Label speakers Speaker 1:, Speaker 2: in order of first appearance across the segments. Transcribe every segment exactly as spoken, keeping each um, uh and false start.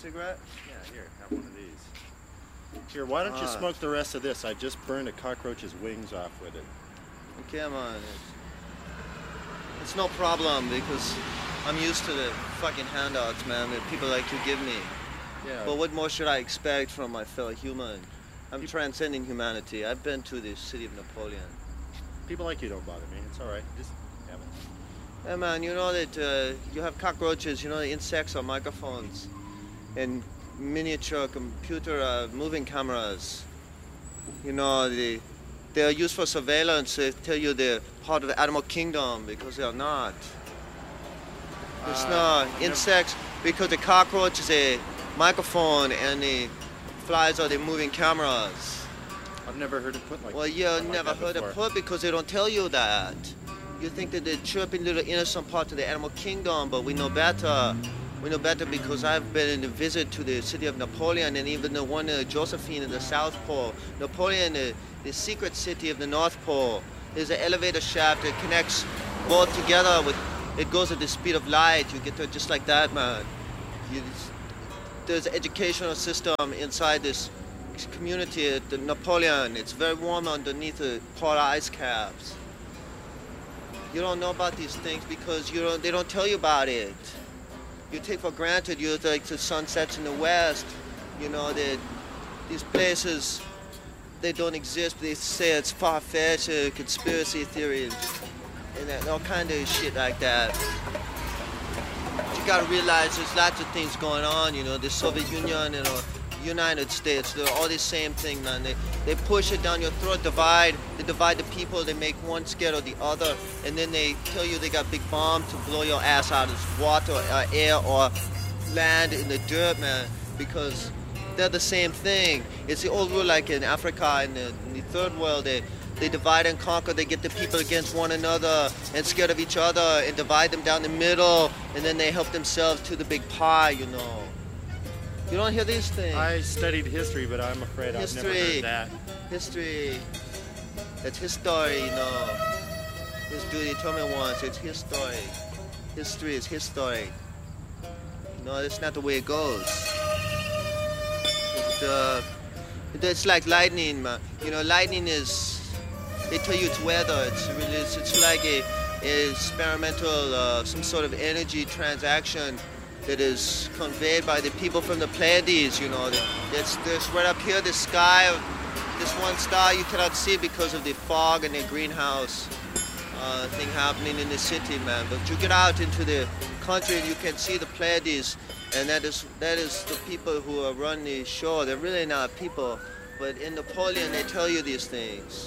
Speaker 1: cigarette?
Speaker 2: Yeah, here, have one of these. Here, why don't you
Speaker 1: Ah.
Speaker 2: smoke the rest of this? I just burned a cockroach's wings off with it.
Speaker 1: Okay, man. It's, it's no problem because I'm used to the fucking handouts, man, that people like to give me.
Speaker 2: Yeah.
Speaker 1: But what more should I expect from my fellow human? I'm transcending humanity. I've been to the city of Napoleon.
Speaker 2: People like you don't bother me. It's all right. Just have it.
Speaker 1: Hey, man, you know that uh, you have cockroaches, you know, the insects are microphones and miniature computer uh, moving cameras. You know, the, they are used for surveillance. They tell you they're part of the animal kingdom because they are not. It's
Speaker 2: Uh,
Speaker 1: not
Speaker 2: never-
Speaker 1: insects because the cockroach is a microphone and the flies are the moving cameras.
Speaker 2: I've never heard it put like
Speaker 1: Well, you
Speaker 2: like
Speaker 1: never
Speaker 2: that
Speaker 1: heard it
Speaker 2: before.
Speaker 1: put because they don't tell you that. You think that they're chirping little innocent part of the animal kingdom, but we know better. We know better because I've been in a visit to the city of Napoleon and even the one in Josephine in the South Pole. Napoleon, the, the secret city of the North Pole. There's an elevator shaft that connects both together with, it goes at the speed of light. You get to it just like that, man. You, there's an educational system inside this community at the Napoleon. It's very warm underneath the polar ice caps. You don't know about these things because you don't, they don't tell you about it. You take for granted, you like the sun sets in the west, you know, that these places, they don't exist. They say it's far-fetched, uh, conspiracy theories, and that, all kind of shit like that. But you gotta realize there's lots of things going on, you know, the Soviet Union, you know, United States, they're all the same thing, man. They, they push it down your throat, divide, they divide the people, they make one scared of the other, and then they tell you they got big bombs to blow your ass out of water, uh, air, or land in the dirt, man, because they're the same thing. It's the old rule like in Africa, in the, in the third world, they, they divide and conquer, they get the people against one another and scared of each other and divide them down the middle, and then they help themselves to the big pie, you know. You don't hear these things.
Speaker 2: I studied history, but I'm afraid I've never
Speaker 1: History.
Speaker 2: heard that.
Speaker 1: History. It's his story, you know. His duty told me once, it's his story. History is his story. No, that's not the way it goes. It, uh, it's like lightning, man. You know, lightning is, they tell you it's weather. It's really, it's, it's like a, a experimental, uh, some sort of energy transaction that is conveyed by the people from the Pleiades, you know. It's, there's right up here, the sky, this one star you cannot see because of the fog and the greenhouse uh, thing happening in the city, man. But you get out into the country and you can see the Pleiades, and that is that is the people who are running the show. They're really not people, but in Napoleon they tell you these things.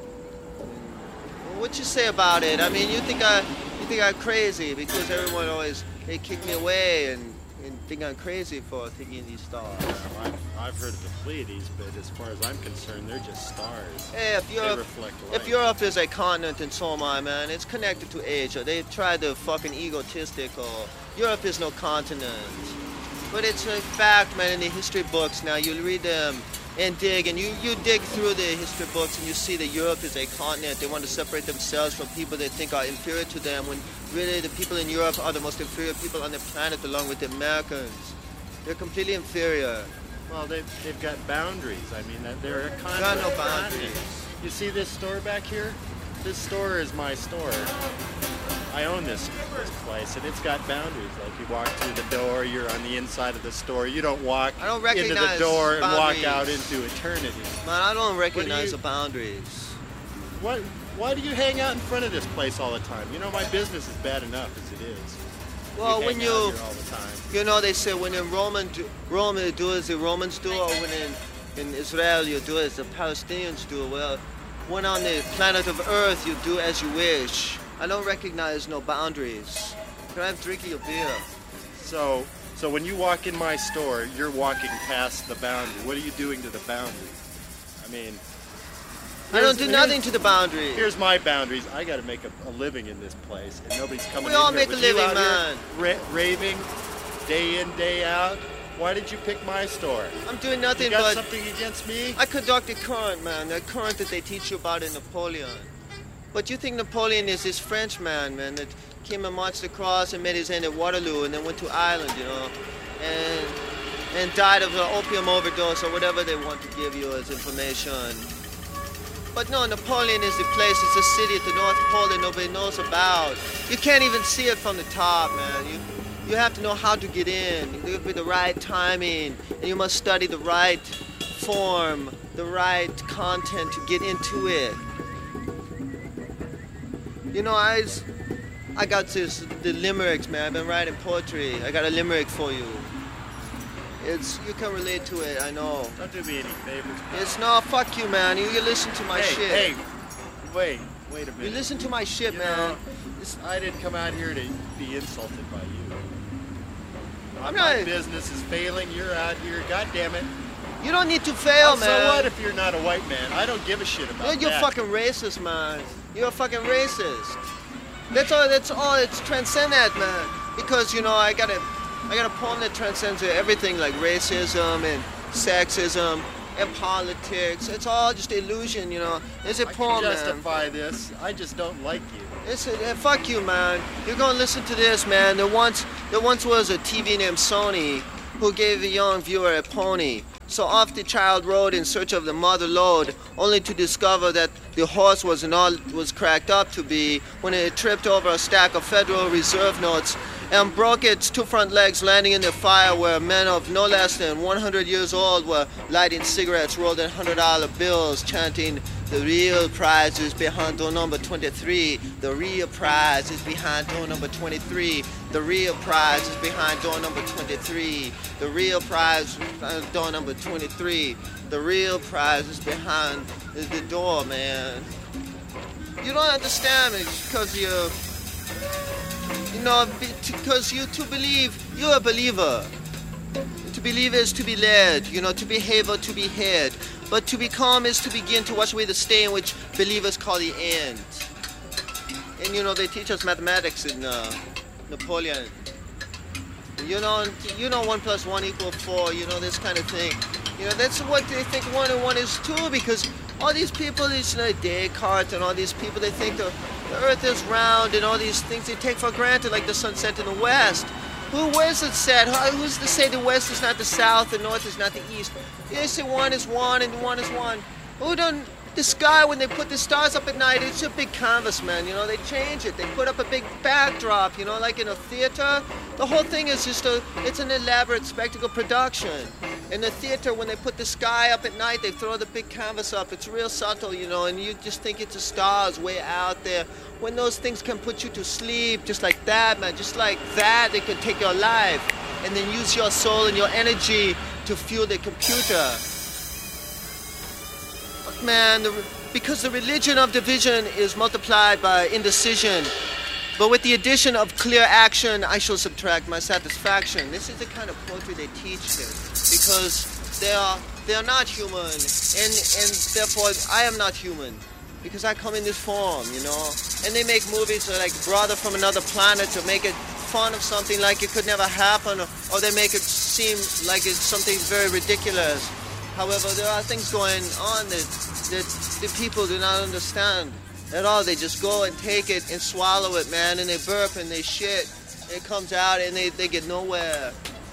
Speaker 1: Well, what you say about it? I mean, you think I you think I'm crazy because everyone always they kick me away and, and think I'm crazy for thinking these stars.
Speaker 2: Well, I've, I've heard of the Pleiades, but as far as I'm concerned, they're just stars.
Speaker 1: Hey, if
Speaker 2: They
Speaker 1: Europe,
Speaker 2: reflect light.
Speaker 1: if Europe is a continent and so am I, man, it's connected to Asia. They try to fucking egotistical. Europe is no continent. But it's a fact, man, in the history books now, you read them and dig, and you, you dig through the history books and you see that Europe is a continent. They want to separate themselves from people they think are inferior to them, when really the people in Europe are the most inferior people on the planet along with the Americans. They're completely inferior.
Speaker 2: Well, they've, they've got boundaries. I mean, that they're a continent.
Speaker 1: Got no
Speaker 2: continent.
Speaker 1: boundaries.
Speaker 2: You see this store back here? This store is my store. I own this, this place, and it's got boundaries. Like, you walk through the door, you're on the inside of the store. You don't walk
Speaker 1: I don't
Speaker 2: into the
Speaker 1: recognize
Speaker 2: door and walk
Speaker 1: boundaries.
Speaker 2: out into eternity.
Speaker 1: Man, I don't recognize
Speaker 2: you-
Speaker 1: the boundaries.
Speaker 2: What? Why do you hang out in front of this place all the time? You know, my business is bad enough as it is.
Speaker 1: Well,
Speaker 2: we
Speaker 1: when
Speaker 2: hang out
Speaker 1: you,
Speaker 2: here all the time.
Speaker 1: you know, they say when in Roman, do, Rome you do as the Romans do, or when in, in Israel you do as the Palestinians do. Well, when on the planet of Earth you do as you wish. I don't recognize no boundaries. Can I have a drink of your beer?
Speaker 2: So, so when you walk in my store, you're walking past the boundary. What are you doing to the boundary? I mean,
Speaker 1: I don't do
Speaker 2: here's-
Speaker 1: nothing to the boundary.
Speaker 2: Here's my boundaries. I got to make a, a living in this place, and nobody's coming
Speaker 1: We
Speaker 2: in
Speaker 1: all
Speaker 2: here.
Speaker 1: make a
Speaker 2: With you
Speaker 1: living,
Speaker 2: out
Speaker 1: man.
Speaker 2: Here, ra- raving, day in, day out. Why did you pick my store?
Speaker 1: I'm doing
Speaker 2: You
Speaker 1: nothing
Speaker 2: got
Speaker 1: but
Speaker 2: something against me?
Speaker 1: I conduct the current, man. The current that they teach you about in Napoleon. But you think Napoleon is this French man, man, that came and marched across and met his end at Waterloo and then went to Ireland, you know. And and died of an opium overdose or whatever they want to give you as information. But no, Napoleon is the place, it's a city at the North Pole that nobody knows about. You can't even see it from the top, man. You you have to know how to get in. There will be the right timing, and you must study the right form, the right content to get into it. You know, I, I got this, the limericks, man. I've been writing poetry. I got a limerick for you. It's, you can relate to it, I know.
Speaker 2: Don't do me any favors.
Speaker 1: It's no, fuck you, man. You, you listen to my
Speaker 2: hey,
Speaker 1: shit.
Speaker 2: Hey, wait, wait a minute.
Speaker 1: You listen to my shit,
Speaker 2: you
Speaker 1: man.
Speaker 2: Know, I didn't come out here to be insulted by you.
Speaker 1: I'm
Speaker 2: my
Speaker 1: not.
Speaker 2: business is failing. You're out here. God damn it.
Speaker 1: You don't need to fail,
Speaker 2: oh,
Speaker 1: man.
Speaker 2: So what if you're not a white man? I don't give a shit about
Speaker 1: you're, you're
Speaker 2: that.
Speaker 1: fucking racist, man. You're a fucking racist. That's all. That's all. It's transcend that, man. Because you know, I got a, I got a poem that transcends everything, like racism and sexism and politics. It's all just illusion, you know. It's a
Speaker 2: I
Speaker 1: poem,
Speaker 2: can
Speaker 1: man.
Speaker 2: justify this. I just don't like you.
Speaker 1: It's a, uh, fuck you, man. You're gonna listen to this, man. There once, there once was a T V named Sony who gave a young viewer a pony. So off the child rode in search of the mother lode, only to discover that the horse wasn't all it was cracked up to be when it tripped over a stack of Federal Reserve notes and broke its two front legs, landing in the fire where men of no less than one hundred years old were lighting cigarettes rolled in one hundred dollar bills, chanting, "The real prize is behind door number twenty-three. The real prize is behind door number twenty-three. The real prize is behind door number twenty-three. The real prize is behind door number twenty-three. The real prize is behind the door, man." You don't understand it because you, you know, because you to believe, you're a believer. To believe is to be led, you know, to behave or to be heard. But to become is to begin to wash away the stain which believers call the end. And you know, they teach us mathematics in uh, Napoleon. You know, you know, one plus one equals four, you know, this kind of thing. You know, that's what they think one and one is two, because all these people, these you know, Descartes and all these people, they think the, the earth is round and all these things they take for granted, like the sunset in the west. Who, where's it said? Who's to say the west is not the south, the north is not the east? They say one is one and one is one. Who done the sky when they put the stars up at night? It's a big canvas, man. You know, they change it. They put up a big backdrop. You know, like in a theater. The whole thing is just a. It's an elaborate spectacle production. In the theater, when they put the sky up at night, they throw the big canvas up. It's real subtle, you know, and you just think it's the stars way out there. When those things can put you to sleep, just like that, man, just like that, they can take your life and then use your soul and your energy to fuel the computer. But man, the, because the religion of division is multiplied by indecision, but with the addition of clear action, I shall subtract my satisfaction. This is the kind of poetry they teach them, because they are they are not human, and and therefore I am not human. Because I come in this form, you know, and they make movies like Brother from Another Planet to make it fun of something like it could never happen, or, or they make it seem like it's something very ridiculous. However, there are things going on that, that the people do not understand at all. They just go and take it and swallow it, man, and they burp and they shit. It comes out and they, they get nowhere.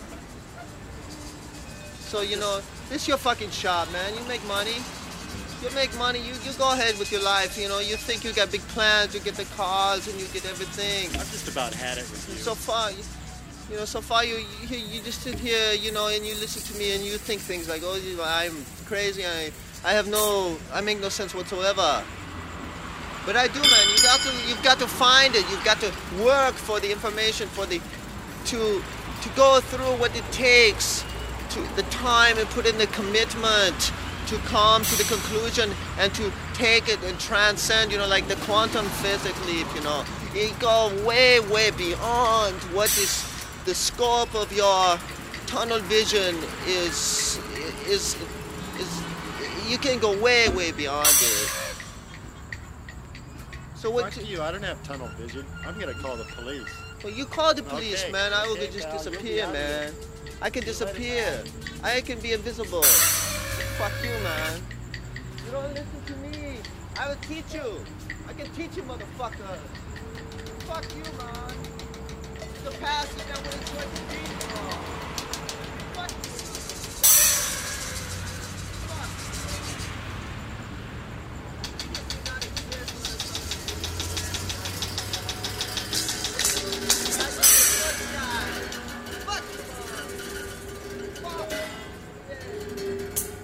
Speaker 1: So, you know, this is your fucking shop, man. You make money. You make money, you, you go ahead with your life, you know, you think you got big plans, you get the cars and you get everything.
Speaker 2: I've just about had it with you.
Speaker 1: So far, you, you know, so far you, you you just sit here, you know, and you listen to me and you think things like, oh, I'm crazy, I I have no, I make no sense whatsoever. But I do, man, you got to, you've got to find it, you've got to work for the information, for the, to, to go through what it takes, to the time and put in the commitment, to come to the conclusion and to take it and transcend, you know, like the quantum physics leap, you know. You go way, way beyond what is the scope of your tunnel vision is, is, is, you can go way, way beyond it. So what?
Speaker 2: Fuck you, I don't have tunnel vision. I'm gonna call the police.
Speaker 1: Well, you call the police,
Speaker 2: okay.
Speaker 1: man. I will
Speaker 2: okay,
Speaker 1: just
Speaker 2: pal,
Speaker 1: disappear, man. I can disappear. I can be invisible. Fuck you, man. You don't listen to me. I will teach you. I can teach you, motherfucker. Fuck you, man. The past is not what it's going to be, bro.